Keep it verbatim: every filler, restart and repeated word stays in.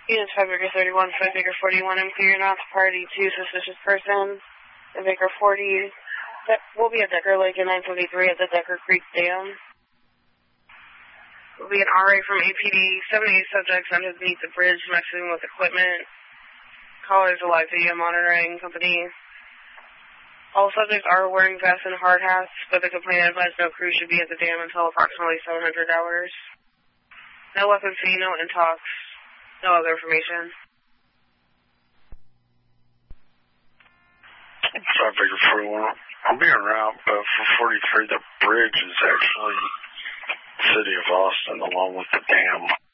Units five Baker thirty-one, five Baker forty-one, I'm clearing off party two suspicious person. The Baker forty, that will be at Decker Lake and nine seventy-three at the Decker Creek Dam. Will be an R A from A P D, seventy-eight subjects underneath the bridge messing with equipment. Callers a live video monitoring company. All subjects are wearing vests and hard hats, but the complainant advised no crew should be at the dam until approximately seven hundred hours. No weapons seen, no intox, no other information. five Baker forty-one. I'll be en route, but for forty-three, the bridge is actually City of Austin along with the dam.